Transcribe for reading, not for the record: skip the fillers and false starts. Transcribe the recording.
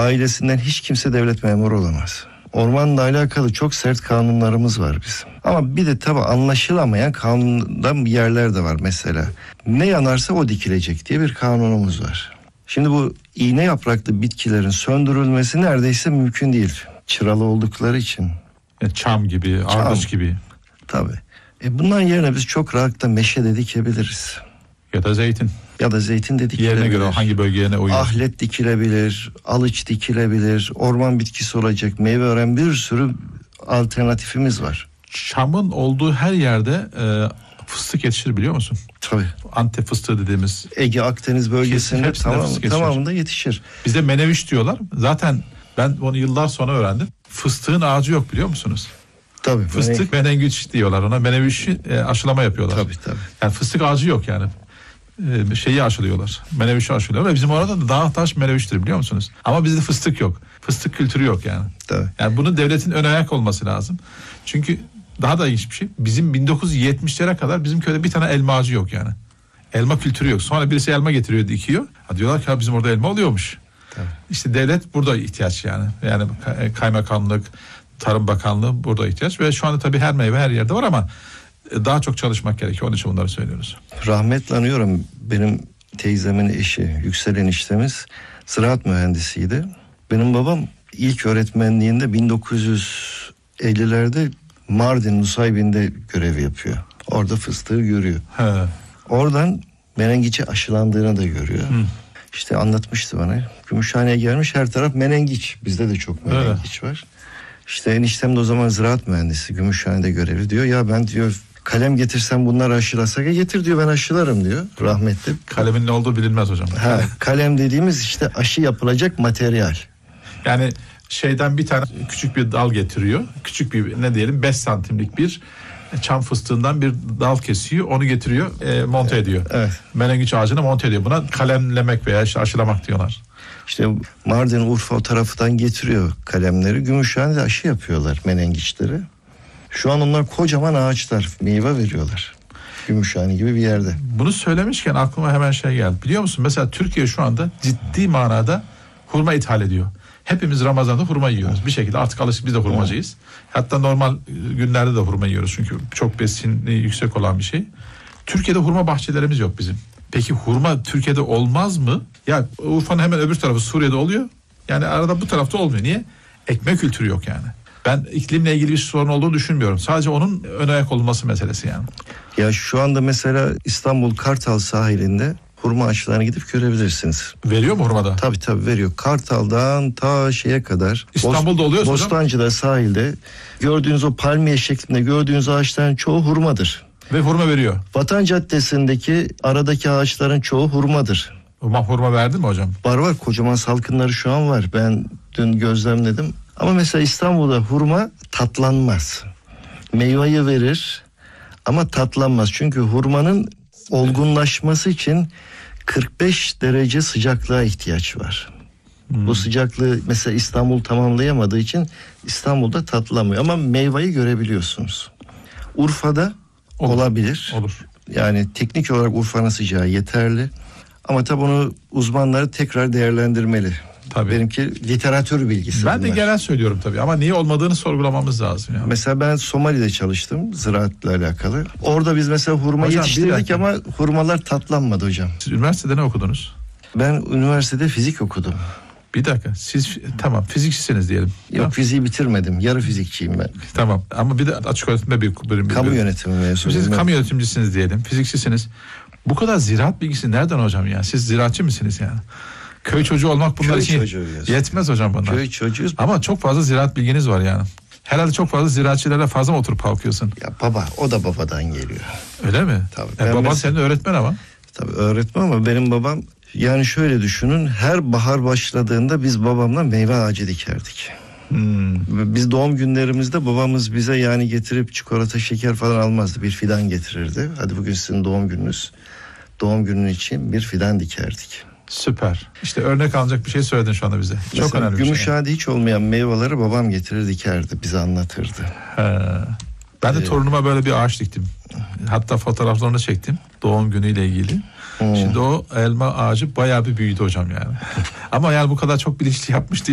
ailesinden hiç kimse devlet memuru olamaz. Ormanla alakalı çok sert kanunlarımız var bizim. Ama bir de tabii anlaşılamayan kanundan yerler de var mesela. Ne yanarsa o dikilecek diye bir kanunumuz var. Şimdi bu iğne yapraklı bitkilerin söndürülmesi neredeyse mümkün değil. Çıralı oldukları için. Çam gibi, ardıç gibi. Tabii. Bundan yerine biz çok rahatlıkla meşe de dikebiliriz. Ya da zeytin. Ya da zeytin de dikilebilir. Yerine göre hangi bölgeye ne uyuyor? Ahlet dikilebilir, alıç dikilebilir, orman bitkisi olacak, meyve veren bir sürü alternatifimiz var. Çamın olduğu her yerde fıstık yetişir biliyor musun? Tabii. Antep fıstığı dediğimiz. Ege, Akdeniz bölgesinde tamamında yetişir. Bize meneviş diyorlar. Zaten ben onu yıllar sonra öğrendim. Fıstığın ağacı yok biliyor musunuz? Tabii. Fıstık menengiç diyorlar ona. Menevişi aşılama yapıyorlar. Tabii. Yani fıstık ağacı yok yani. Şeyi aşılıyorlar. Menevişi aşılıyorlar. Ve bizim orada da dağ taş meneviştir biliyor musunuz? Ama bizde fıstık yok. Fıstık kültürü yok yani. Tabii. Yani bunun devletin ön ayak olması lazım. Çünkü daha da ilginç bir şey. Bizim 1970'lere kadar bizim köyde bir tane elma ağacı yok yani. Elma kültürü yok. Sonra birisi elma getiriyor, dikiyor. Diyorlar ki bizim orada elma oluyormuş. Tabii. İşte devlet burada ihtiyaç yani. Yani kaymakamlık, Tarım Bakanlığı burada ihtiyaç. Ve şu anda tabii her meyve her yerde var ama daha çok çalışmak gerekiyor. Onun için bunları söylüyoruz. Rahmetle anıyorum. Benim teyzemin eşi, Yüksel eniştemiz ziraat mühendisiydi. Benim babam ilk öğretmenliğinde 1950'lerde Mardin Nusaybin'de görev yapıyor. Orada fıstığı görüyor. He. Oradan menengiçe aşılandığını da görüyor. İşte anlatmıştı bana. Gümüşhane'ye gelmiş, her taraf menengiç. Bizde de çok menengiç var. İşte eniştem de o zaman ziraat mühendisi, Gümüşhane'de görevi, diyor. Ya ben diyor kalem getirsem bunları aşılasak, getir diyor, ben aşılarım diyor rahmetli. Kalemin ne olduğu bilinmez hocam. Kalem dediğimiz işte aşı yapılacak materyal. Yani şeyden bir tane küçük bir dal getiriyor. Küçük bir, ne diyelim, 5 santimlik bir çam fıstığından bir dal kesiyor. Onu getiriyor, monte ediyor. Evet. Menengiç ağacını monte ediyor. Buna kalemlemek veya işte aşılamak diyorlar. İşte Mardin, Urfa o taraftan getiriyor kalemleri. Gümüşhane'de aşı yapıyorlar menengiçleri. Şu an onlar kocaman ağaçlar, meyve veriyorlar. Gümüşhane gibi bir yerde. Bunu söylemişken aklıma hemen şey geldi. Biliyor musun? Mesela Türkiye şu anda ciddi manada hurma ithal ediyor. Hepimiz Ramazan'da hurma yiyoruz. Bir şekilde artık alışık, biz de hurmacıyız. Hatta normal günlerde de hurma yiyoruz. Çünkü çok besin yüksek olan bir şey. Türkiye'de hurma bahçelerimiz yok bizim. Peki hurma Türkiye'de olmaz mı? Ya Urfa'nın hemen öbür tarafı Suriye'de oluyor. Yani arada bu tarafta olmuyor. Niye? Ekmek kültürü yok yani. Ben iklimle ilgili bir sorun olduğunu düşünmüyorum. Sadece onun ön ayak olması meselesi yani. Ya şu anda mesela İstanbul Kartal sahilinde hurma ağaçlarına gidip görebilirsiniz. Veriyor mu hurmada? Tabii veriyor. Kartal'dan ta şeye kadar. İstanbul'da oluyor Bostancı'da sahilde gördüğünüz o palmiye şeklinde gördüğünüz ağaçların çoğu hurmadır. Ve hurma veriyor. Vatan Caddesi'ndeki aradaki ağaçların çoğu hurmadır. Hurma verdi mi hocam? Var, kocaman salkımları şu an var. Ben dün gözlemledim. Ama mesela İstanbul'da hurma tatlanmaz. Meyveyi verir ama tatlanmaz. Çünkü hurmanın olgunlaşması için 45 derece sıcaklığa ihtiyaç var. Bu sıcaklığı mesela İstanbul tamamlayamadığı için İstanbul'da tatlanmıyor. Ama meyveyi görebiliyorsunuz. Urfa'da olabilir. Olur. Yani teknik olarak Urfa'nın sıcağı yeterli. Ama tabii onu uzmanları tekrar değerlendirmeli. Tabii. Benimki literatür bilgisi. Ben de genel söylüyorum tabii ama niye olmadığını sorgulamamız lazım. Yani. Mesela ben Somali'de çalıştım ziraatla alakalı. Orada biz mesela hurma yetiştirdik ama hurmalar tatlanmadı hocam. Siz üniversitede ne okudunuz? Ben üniversitede fizik okudum. Bir dakika, siz tamam fizikçisiniz diyelim. Yok, fiziği bitirmedim. Yarı fizikçiyim ben. Tamam ama bir de açık öğretimde bir bölüm. Kamu yönetimi mezunuyum. Siz kamu yöneticisiniz diyelim, fizikçisiniz. Bu kadar ziraat bilgisi nereden hocam ya? Siz ziraatçı mısınız yani? Köy çocuğu olmak bunlar için yetmez hocam bunlar. Köy çocuğuyuz. Ama çok fazla ziraat bilginiz var yani. Herhalde çok fazla ziraatçılarla fazla mı oturup kalkıyorsun? Ya baba, o da babadan geliyor. Öyle mi? Tabii. Baban senin öğretmen ama. Tabii öğretmen ama benim babam, yani şöyle düşünün, her bahar başladığında biz babamla meyve ağacı dikerdik. Biz doğum günlerimizde babamız bize yani getirip çikolata, şeker falan almazdı. Bir fidan getirirdi. Hadi bugün sizin doğum gününüz. Doğum günün için bir fidan dikerdik. Süper. İşte örnek alınacak bir şey söyledin şu anda bize. Çok mesela önemli bir şey. Gümüşhane'de hiç olmayan meyveleri babam getirir dikerdi. Bize anlatırdı. Ben de torunuma böyle bir ağaç diktim. Hatta fotoğraflarını çektim. Doğum günüyle ilgili. Şimdi o elma ağacı bayağı bir büyüdü hocam yani. Ama yani bu kadar çok bilinçli yapmış değil.